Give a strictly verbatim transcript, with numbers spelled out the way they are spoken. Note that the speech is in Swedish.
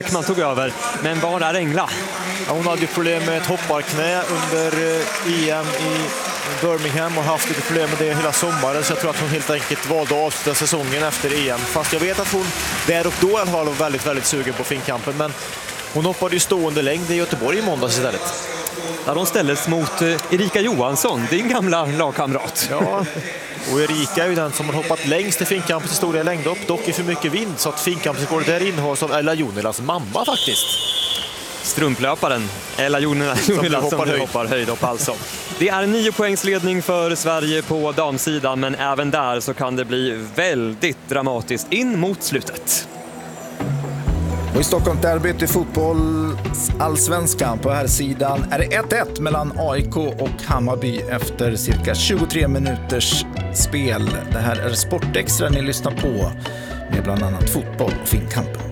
Man tog över, men var är Engla? Ja, hon hade ju problem med ett hopparknä under E M i Birmingham och haft lite problem med det hela sommaren, så jag tror att hon helt enkelt valde att avsluta säsongen efter E M. Fast jag vet att hon där och då i alla fall var väldigt, väldigt sugen på finkampen, men hon hoppade ju stående längd i Göteborg i måndags istället. Där de ställdes mot Erika Johansson, din gamla lagkamrat. Ja, och Erika är ju den som har hoppat längst i finkampens historia längdhopp, dock i för mycket vind, så att finkampsrekordet där innehas av Ella Junilas mamma faktiskt. Strumplöparen Ella Junila som hoppar, höjd. hoppar höjdhopp alltså. Det är en nio poängs ledning för Sverige på damsidan, men även där så kan det bli väldigt dramatiskt in mot slutet. Och i Stockholm derbyt i fotboll allsvenskan på här sidan är det ett ett mellan A I K och Hammarby efter cirka tjugotre minuters spel. Det här är Sportextra ni lyssnar på med bland annat fotboll och finkampen.